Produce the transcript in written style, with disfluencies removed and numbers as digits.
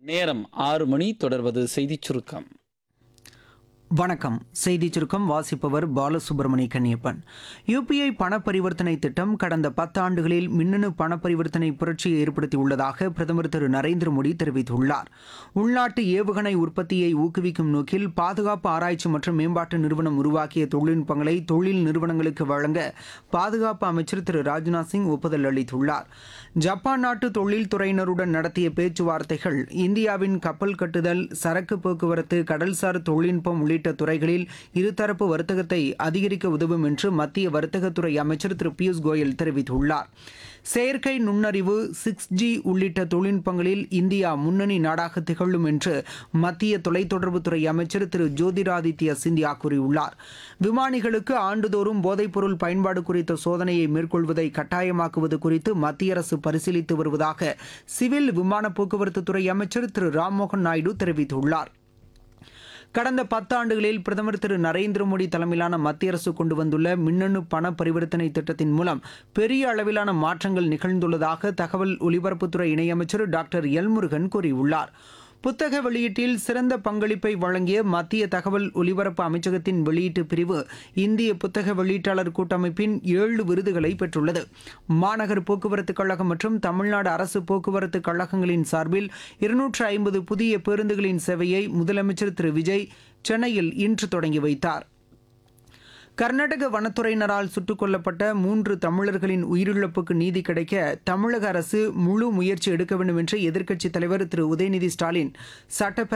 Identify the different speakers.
Speaker 1: நேரம் 6 மணி. தொடர்வது செய்திச் சுருக்கம்.
Speaker 2: வணக்கம். செய்திச் சுருக்கம் வாசிப்பவர் பாலசுப்ரமணிய கன்னியப்பன். யுபிஐ பண பரிவர்த்தனை திட்டம் கடந்த 10 ஆண்டுகளில் மின்னணு பண பரிவர்த்தனை புரட்சியை ஏற்படுத்தியுள்ளதாக பிரதமர் திரு நரேந்திர மோடி தெரிவித்துள்ளார். உள்நாட்டு ஏவுகணை உற்பத்தியை ஊக்குவிக்கும் நோக்கில் பாதுகாப்பு ஆராய்ச்சி மற்றும் மேம்பாட்டு நிறுவனம் உருவாக்கிய தொழில்நுட்பங்களை தொழில் நிறுவனங்களுக்கு வழங்க பாதுகாப்பு அமைச்சர் திரு ராஜ்நாத் சிங் ஒப்புதல் அளித்துள்ளார். ஜப்பான் நாட்டு தொழில்துறையினருடன் நடத்திய பேச்சுவார்த்தைகள் இந்தியாவின் கப்பல் கட்டுதல், சரக்கு போக்குவரத்து, கடல்சார் தொழில்நுட்பம் உள்ளிட்ட துறைகளில் இருதரப்பு வர்த்தகத்தை அதிகரிக்க உதவும் என்று மத்திய வர்த்தகத்துறை அமைச்சர் திரு பியூஷ் கோயல் தெரிவித்துள்ளார். செயற்கை நுண்ணறிவு, 6G உள்ளிட்ட தொழில்நுட்பங்களில் இந்தியா முன்னணி நாடாக திகழும் என்று மத்திய தொலைத்தொடர்புத்துறை அமைச்சர் திரு ஜோதிராதித்ய சிந்தியா கூறியுள்ளார். விமானிகளுக்கு ஆண்டுதோறும் போதைப்பொருள் பயன்பாடு குறித்த சோதனையை மேற்கொள்வதை கட்டாயமாக்குவது குறித்து மத்திய அரசு பரிசீலித்து வருவதாக சிவில் விமான போக்குவரத்துத்துறை அமைச்சர் திரு ராம்மோகன் நாயுடு தெரிவித்துள்ளார். கடந்த 10 ஆண்டுகளில் பிரதமர் திரு நரேந்திர மோடி தலைமையிலான மத்திய அரசு கொண்டு வந்துள்ள மின்னணு பண பரிவர்த்தனை திட்டத்தின் மூலம் பெரிய அளவிலான மாற்றங்கள் நிகழ்ந்துள்ளதாக தகவல் ஒலிபரப்புத்துறை இணையமைச்சர் டாக்டர் எல் முருகன் கூறியுள்ளார். புத்தக வெளியீட்டில் சிறந்த பங்களிப்பை வழங்கிய மத்திய தகவல் ஒலிபரப்பு அமைச்சகத்தின் வெளியீட்டு பிரிவு இந்திய புத்தக வெளியீட்டாளர் கூட்டமைப்பின் 7 விருதுகளை பெற்றுள்ளது. மாநகர் போக்குவரத்து கழகம் மற்றும் தமிழ்நாடு அரசு போக்குவரத்து கழகங்களின் சார்பில் 250 புதிய பேருந்துகளின் சேவையை முதலமைச்சர் திரு விஜய் சென்னையில் இன்று தொடங்கி வைத்தார். கர்நாடக வனத்துறையினரால் சுட்டுக் கொல்லப்பட்ட 3 தமிழர்களின் உயிரிழப்புக்கு நீதி கிடைக்க தமிழக அரசு முழு முயற்சி எடுக்க வேண்டும் என்று எதிர்க்கட்சித் தலைவர் திரு உதயநிதி ஸ்டாலின் சட்டப்பேரவை